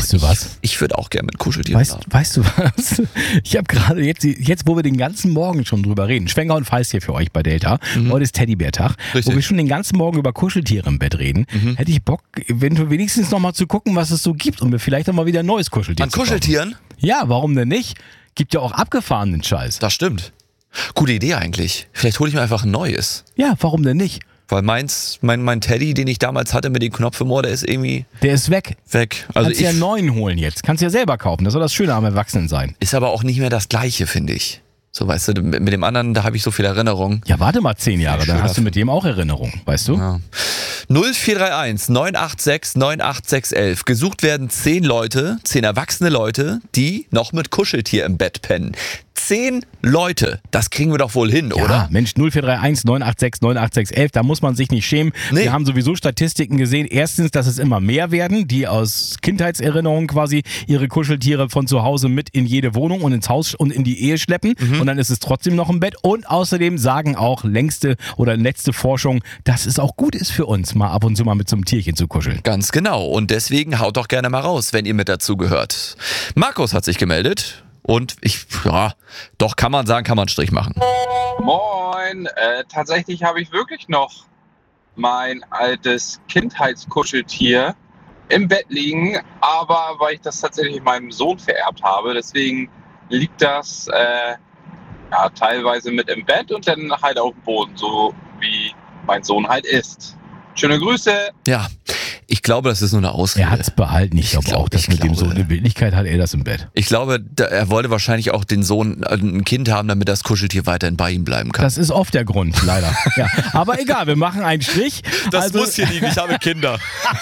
Weißt du was? Ich würde auch gerne mit Kuscheltieren schlafen. Weißt du was? Ich habe gerade jetzt, wo wir den ganzen Morgen schon drüber reden, Schwenker und Feist hier für euch bei Delta. Heute ist Teddybär-Tag. Richtig. Wo wir schon den ganzen Morgen über Kuscheltiere im Bett reden. Hätte ich Bock, eventuell wenigstens noch mal zu gucken, was es so gibt und mir vielleicht auch mal wieder ein neues Kuscheltier An zu kaufen. Kuscheltieren? Ja, warum denn nicht? Gibt ja auch abgefahrenen Scheiß. Das stimmt. Gute Idee eigentlich. Vielleicht hole ich mir einfach ein neues. Ja, warum denn nicht? Weil mein Teddy, den ich damals hatte mit dem Knopf im Ohr, der ist irgendwie Der ist weg. weg. Also Kannst ja einen neuen holen jetzt. Kannst ja selber kaufen. Das soll das Schöne am Erwachsenensein. ist aber auch nicht mehr das Gleiche, finde ich. So, weißt du, mit dem anderen, da habe ich so viel Erinnerung. Ja, warte mal 10 Jahre, dann schöner hast du mit dem auch Erinnerungen, weißt du? Ja. 0431 986 98611. Gesucht werden 10 Leute, 10 erwachsene Leute, die noch mit Kuscheltier im Bett pennen. 10 Leute, das kriegen wir doch wohl hin, Ja, oder? Mensch, 0431 986 98611, da muss man sich nicht schämen. Nee. Wir haben sowieso Statistiken gesehen. Erstens, dass es immer mehr werden, die aus Kindheitserinnerungen quasi ihre Kuscheltiere von zu Hause mit in jede Wohnung und ins Haus und in die Ehe schleppen. Und dann ist es trotzdem noch im Bett. Und außerdem sagen auch letzte Forschung, dass es auch gut ist für uns, mal ab und zu mal mit so einem Tierchen zu kuscheln. Ganz genau. Und deswegen haut doch gerne mal raus, wenn ihr mit dazu gehört. Markus hat sich gemeldet. Und doch kann man sagen, kann man einen Strich machen. Moin, tatsächlich habe ich wirklich noch mein altes Kindheitskuscheltier im Bett liegen, aber weil ich das tatsächlich meinem Sohn vererbt habe, deswegen liegt das teilweise mit im Bett und dann halt auf dem Boden, so wie mein Sohn halt ist. Schöne Grüße! Ja, ich glaube, das ist nur eine Ausrede. Er hat es behalten. Ich glaube auch, dass mit dem Sohn in Wirklichkeit hat er das im Bett. Ich glaube, er wollte wahrscheinlich auch den Sohn ein Kind haben, damit das Kuscheltier weiterhin bei ihm bleiben kann. Das ist oft der Grund, leider. Ja. Aber egal, wir machen einen Strich. hier liegen, ich habe Kinder.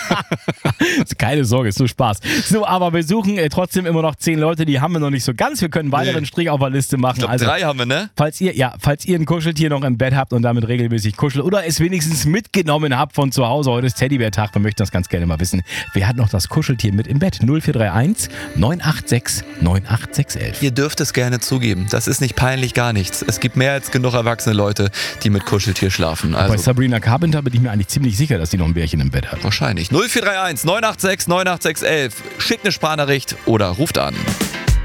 Keine Sorge, ist nur Spaß. So, aber wir suchen trotzdem immer noch 10 Leute, die haben wir noch nicht so ganz. Wir können einen weiteren Strich auf der Liste machen. Ich glaube, 3 haben wir, ne? Falls ihr ein Kuscheltier noch im Bett habt und damit regelmäßig kuschelt oder es wenigstens mitgenommen habt von zu Hause, heute ist Teddybär-Tag, wir möchten das ganz gerne mal wissen. Wer hat noch das Kuscheltier mit im Bett? 0431 986 98611. Ihr dürft es gerne zugeben. Das ist nicht peinlich, gar nichts. Es gibt mehr als genug erwachsene Leute, die mit Kuscheltier schlafen. Bei Also Sabrina Carpenter bin ich mir eigentlich ziemlich sicher, dass die noch ein Bärchen im Bett hat. wahrscheinlich. 0431 986 98611. Schickt eine Sprachnachricht oder ruft an.